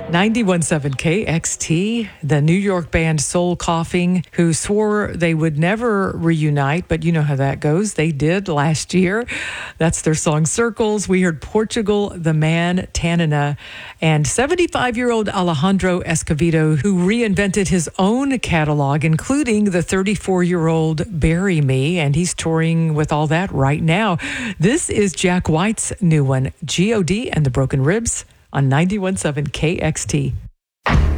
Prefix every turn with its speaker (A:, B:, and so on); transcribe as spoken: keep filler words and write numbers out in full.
A: ninety-one point seven K X T, the New York band Soul Coughing, who swore they would never reunite, but you know how that goes. They did last year. That's their song Circles. We heard Portugal the Man, Tanana, and seventy-five-year-old Alejandro Escovedo, who reinvented his own catalog, including the thirty-four-year-old Bury Me, and he's touring with all that right now. This is Jack White's new one, G O D and the Broken Ribs, on ninety-one point seven K X T.